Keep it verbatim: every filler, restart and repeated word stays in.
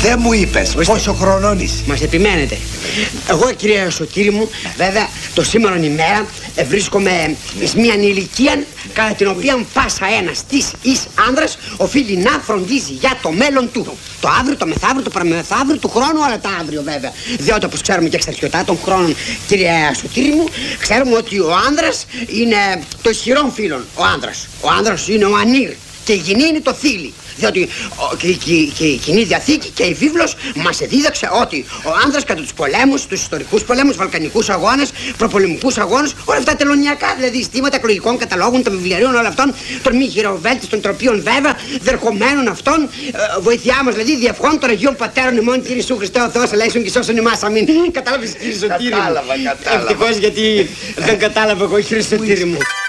Δεν μου είπες πόσο χρονών είσαι. Μας επιμένετε. Εγώ, κύριε Σωτήρη μου, βέβαια το σήμερα ημέρα ε, βρίσκομαι εις μίαν ηλικία κατά την οποία πάσα ένας της εις άνδρας οφείλει να φροντίζει για το μέλλον του. Το αύριο, το μεθαύριο, το παραμεθαύριο, του χρόνου, αλλά τα αύριο βέβαια. Διότι όπως ξέρουμε και εξαρχιωτά των χρόνων, κύριε Σωτήρη μου, ξέρουμε ότι ο άνδρας είναι το ισχυρόν φύλον. Ο άνδρας. Ο άνδρας είναι ο ανήρ και η γυνή είναι το θήλι. Διότι ο, και, και, και η Κοινή Διαθήκη και η βίβλος μας δίδαξε ότι ο άνδρας κατά τους πολέμους, τους ιστορικούς πολέμους, βαλκανικούς αγώνες, προπολεμικούς αγώνες, όλα αυτά τελωνιακά δηλαδή στήματα εκλογικών καταλόγων, των βιβλιαρίων, όλα αυτών, των μη χειροβέλτιστων τροπίων βέβαια, δερχομένων αυτών, ε, βοηθειά μας δηλαδή, διευχών των Αγίων Πατέρων ημών, Κύριε Ιησού Χριστέ ο Θεός, ελέησον και σώσον ημάς, αμήν. Κατάλαβες, κύριε Σωτήρη μου? Κατάλαβα, κατάλαβα. Ευτυχώς γιατί δεν κατάλαβα εγώ, κύριε Σωτήρη μου.